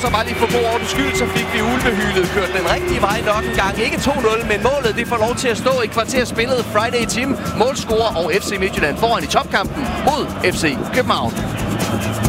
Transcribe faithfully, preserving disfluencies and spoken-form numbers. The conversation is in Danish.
så bare lige for god ordens skyld, så fik vi ulvehylet kørt den rigtige vej nok en gang. Ikke to nul, men målet det får lov til at stå i kvarter spillet. Friday Team, målscorer og F C Midtjylland foran i topkampen mod F C København.